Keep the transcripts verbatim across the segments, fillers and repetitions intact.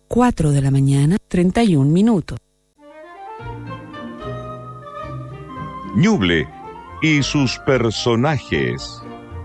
cuatro de la mañana, treinta y un minutos. Ñuble y sus personajes.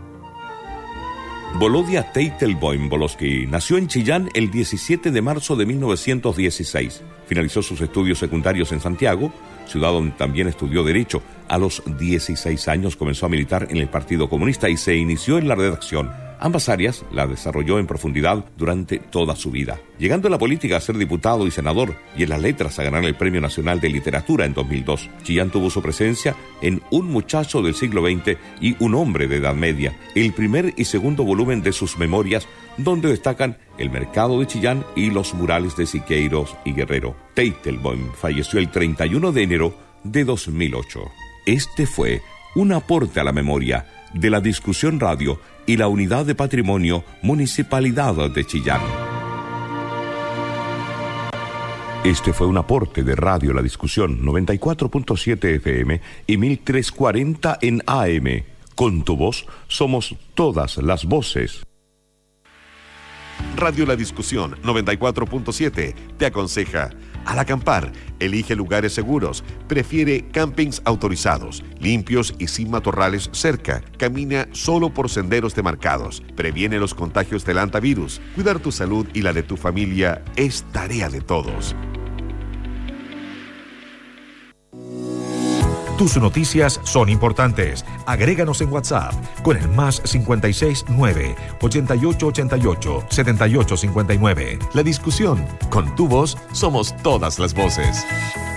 Volodya Teitelbaum-Volosky nació en Chillán el diecisiete de marzo de mil novecientos dieciséis. Finalizó sus estudios secundarios en Santiago, ciudad donde también estudió Derecho. A los dieciséis años comenzó a militar en el Partido Comunista y se inició en la redacción. Ambas áreas la desarrolló en profundidad durante toda su vida, llegando a la política a ser diputado y senador, y en las letras a ganar el Premio Nacional de Literatura en dos mil dos. Chillán tuvo su presencia en Un muchacho del siglo veinte y Un hombre de edad media, el primer y segundo volumen de sus memorias, donde destacan El mercado de Chillán y los murales de Siqueiros y Guerrero. Teitelbaum falleció el treinta y uno de enero de dos mil ocho. Este fue un aporte a la memoria de la Discusión Radio y la Unidad de Patrimonio Municipalidad de Chillán. Este fue un aporte de Radio La Discusión, noventa y cuatro punto siete F M y mil trescientos cuarenta en A M. Con tu voz somos todas las voces. Radio La Discusión noventa y cuatro punto siete te aconseja: al acampar, elige lugares seguros, prefiere campings autorizados, limpios y sin matorrales cerca, camina solo por senderos demarcados, previene los contagios del hantavirus. Cuidar tu salud y la de tu familia es tarea de todos. Tus noticias son importantes. Agréganos en WhatsApp con el más cincuenta y seis nueve, ochenta y ocho ochenta y ocho, setenta y ocho cincuenta y nueve. La Discusión. Con tu voz somos todas las voces.